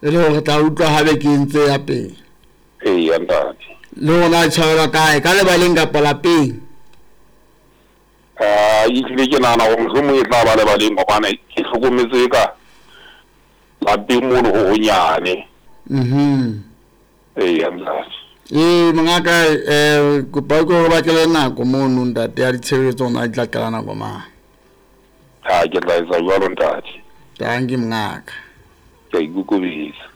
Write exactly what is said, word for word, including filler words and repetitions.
e le hore tla utlwa habe ke ntse ya pele eya ntate le hona tshwarela kae ka le baleng ka lapeng ah ile ke nana go mohlomong e tla ba le baleng gobane ke hlokometse ka lapeng mono ho nyane mhm eya ntate e mangaka eh go ba go ba ke le nako mono ntate ya ditshebeletso na tla tla nako ma ha ke tla etsa jwalo ntate tangi mngaka ke ikukubisa